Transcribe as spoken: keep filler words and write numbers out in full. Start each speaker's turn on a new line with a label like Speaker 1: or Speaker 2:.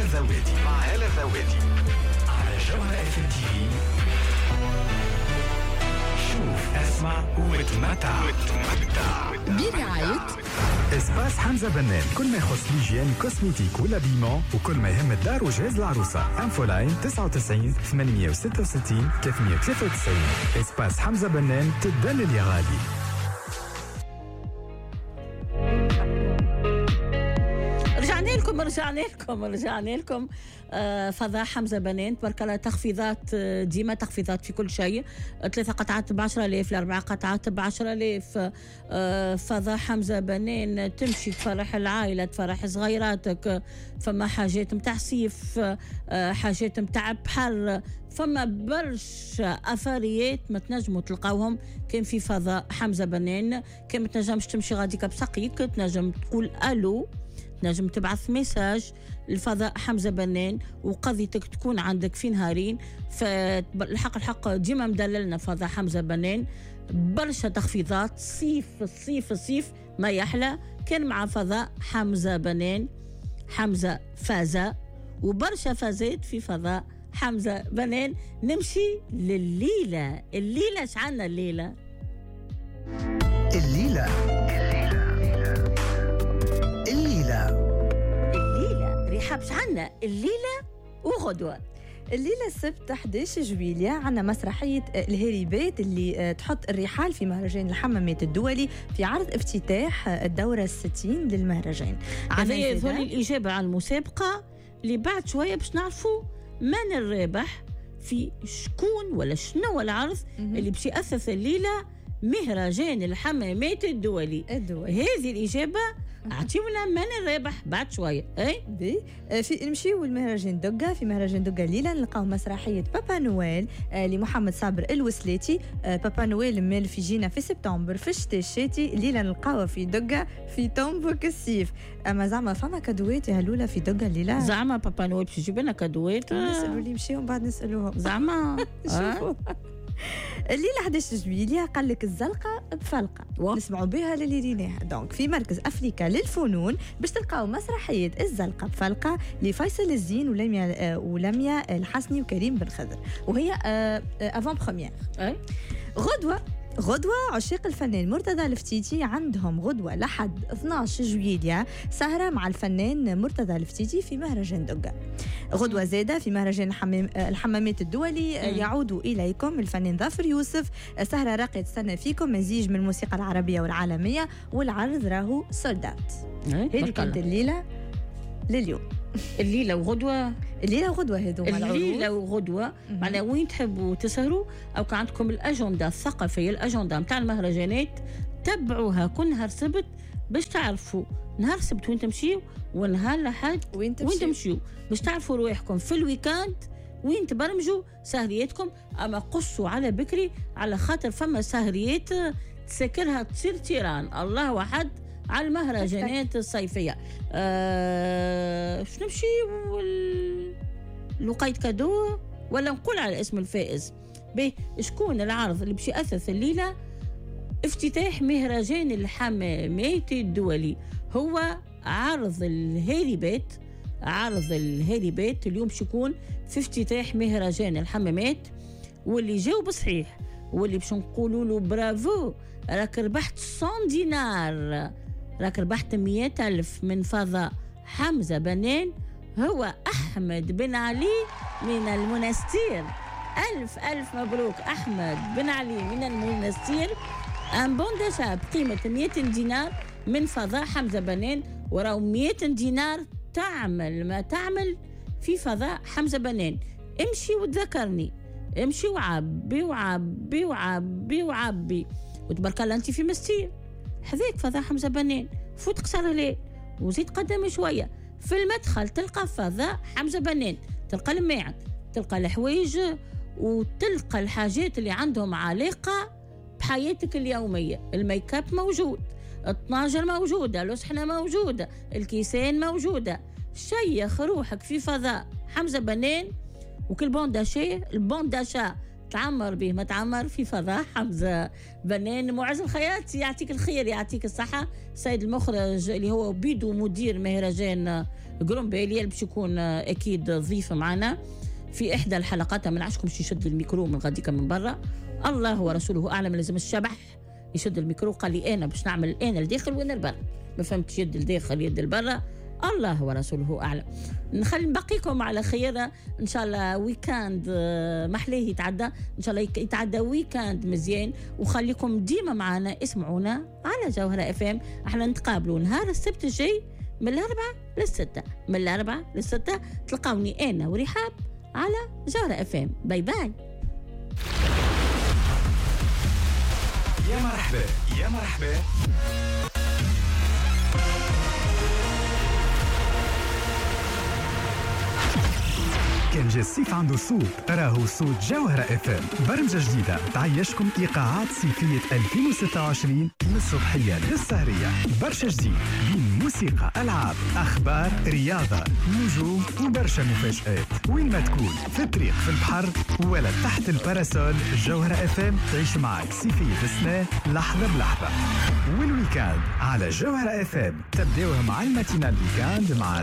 Speaker 1: الذواتي مع هالة الذواتي على جوهرة اف ام تي في. شوف اسمع وتمتع
Speaker 2: برعاية
Speaker 3: اسباس حمزة بنان. كل ما يخص ليجيان كوسميتيك ولا بيمون وكل ما يهم الدار وجهاز العروسة. انفولاين تسعة وتسعين ثمانمية وستة وستين ثلاثمية وثلاثة وتسعين. اسباس حمزة بنان تدلل يا غالي.
Speaker 4: رجعنا لكم رجعنا لكم رجعنا لكم آه فضاء حمزة بنان تبارك الله. تخفيضات آه ديما تخفيضات في كل شيء. ثلاثة قطعات بعشرة آلاف لأربعة قطعات بعشرة آلاف. آه فضاء حمزة بنان تمشي تفرح العائلة تفرح صغيراتك. فما حاجات متاع صيف آه حاجات متاع بحر. فما برشا أثريات ما تنجموا تلقاوهم كان في فضاء حمزة بنان. كان ما تنجمش تمشي غاديك بسقيك تنجم تقول ألو نجم تبعث ميساج للفضاء حمزة بنان وقضيتك تكون عندك في نهارين. فالحق الحق ديما مدللنا فضاء حمزة بنان برشا تخفيضات. صيف الصيف الصيف ما يحلى كان مع فضاء حمزة بنان. حمزة فازة وبرشا فازات في فضاء حمزة بنان. نمشي لليلة. الليلة شعلنا الليلة
Speaker 2: الليلة الليلة
Speaker 4: الليلة رحاب شعلنا الليلة وغدوة.
Speaker 5: الليلة السبت أحد عشر جويلية عنا مسرحية الهريبات اللي تحط الرحال في مهرجان الحمامات الدولي في عرض افتتاح الدورة الستين للمهرجان.
Speaker 4: هذه يظهر الإجابة على المسابقة اللي بعد شوية باش نعرفوا من الرابح في شكون ولا شنو العرض اللي باش يأسس الليلة مهرجان الحمامات الدولي.
Speaker 5: الدولي
Speaker 4: هذه الإجابة أعطيونا من الرابح بعد شوية. أي
Speaker 5: بي في نمشيو المهرجان دقة. في مهرجان دقة الليلة نلقاو مسرحية بابا نويل آه لمحمد صابر الوسلاتي. آه بابا نويل مال في جينا في سبتمبر في الشتاء الشتي. الليلة نلقاوها في دقة في تنبك السيف. أما زعما فما كادوات يا هلولة في دقة الليلة؟
Speaker 4: زعما بابا نويل باش يجيب لنا كادوات؟
Speaker 5: نسألوا اللي مشيهم بعد نسألوهم
Speaker 4: زعما
Speaker 5: شوفوا الليلة أحد عشر جويلية قال لك الزلقة بفلقة نسمعوا بها للي ريناها. دونك في مركز أفريكا للفنون باش تلقاو مسرحية الزلقة بفلقة لفيصل الزين ولميا ولميا الحسني وكريم بن خضر وهي افون بروميير. غدوة غدوة عشاق الفنان مرتضى الفتيتي عندهم غدوة لحد اثني عشر جويلية سهرة مع الفنان مرتضى الفتيتي في مهرجان دقة. غدوة زادة في مهرجان الحمامات الدولي يعود إليكم الفنان ظفر يوسف. سهرة راقية تستنى فيكم مزيج من الموسيقى العربية والعالمية والعرض راهو سولدات. هذه كانت الليلة لليوم.
Speaker 4: الليلة وغدوة
Speaker 5: الليلة وغدوة هذو
Speaker 4: الليلة وغدوة معنا وين تحبوا تسهروا أو كان عندكم الأجندة الثقافية الأجندة متاع المهرجانات تبعوها كل نهار سبت باش تعرفوا نهار سبت وين تمشيوا ونهار لحد
Speaker 5: وين تمشيوا,
Speaker 4: وين تمشيوا باش تعرفوا رواحكم في الويكاند وين تبرمجوا سهرياتكم. أما قصوا على بكري على خاطر فما سهريات تسكرها تصير تيران الله واحد على المهرجانات الصيفية. آه شنو نمشي وال... لقيت كادو ولا نقول على اسم الفائز. به شكون العرض اللي باش يأسس الليلة افتتاح مهرجان الحمامات الدولي؟ هو عرض الهريبات. عرض الهريبات اليوم باش يكون في افتتاح مهرجان الحمامات واللي جاوب صحيح واللي باش نقولوا له برافو راك ربحت مية دينار راك ربحت مية ألف من فضاء حمزة بنان. هو أحمد بن علي من المنستير. ألف ألف مبروك أحمد بن علي من المنستير. أن بون داشا بقيمة مية دينار من فضاء حمزة بنان. وراو مية دينار تعمل ما تعمل في فضاء حمزة بنان. امشي وتذكرني امشي وعبي وعبي وعبي وعبي وتبارك الله انت في مستير حذاك فضاء حمزة بنان. فوت قصر الليل وزيد قدام شوية في المدخل تلقى فضاء حمزة بنان. تلقى الماعن تلقى الحوايج وتلقى الحاجات اللي عندهم علاقة بحياتك اليومية. الميك اب موجود الطناجر موجودة الوسحنة موجودة الكيسان موجودة. شيخ روحك في فضاء حمزة بنان وكل بون داشا البون داشا تعمر به ما تعمر في فضاء حمزة بنان. معز الخياط يعطيك الخير يعطيك الصحة. سيد المخرج اللي هو بيدو مدير مهرجان قولون بالي باش يكون اكيد ضيف معنا في احدى الحلقات. ما نعشكم باش يشد الميكرو من غاديك من برا، الله ورسوله اعلم. لازم الشبح يشد الميكرو، قال لي انا باش نعمل انا الداخل وانا البر، ما فهمتش يد الداخل يد البرا، الله ورسوله اعلم. نخلي نبقيكم على خير ان شاء الله. ويكاند محلاه يتعدى ان شاء الله، يتعدى ويكاند مزيان، وخليكم ديما معنا اسمعونا على جوهرة اف ام. احنا نتقابلوا نهار السبت الجاي من الأربعة للستة، من الأربعة للستة تلقاوني أنا ورحاب على جوهرة اف ام. باي باي.
Speaker 1: يا مرحبا يا مرحبا.
Speaker 3: كان جا الصيف عنده صوت، راهو صوت جوهرة اف ام. برمجة جديدة تعيشكم ايقاعات صيفية ألفين وستة وعشرين من الصبحية للسهرية. برشا جديد بين موسيقى، ألعاب، أخبار، رياضة، نجوم وبرشا مفاجآت. وين ما تكون، في الطريق، في البحر ولا تحت الباراسول، جوهرة اف ام تعيش معك صيفية السنة لحظة بلحظة. والويكاند على جوهرة اف ام تبداوها مع الماتينال ويكاند مع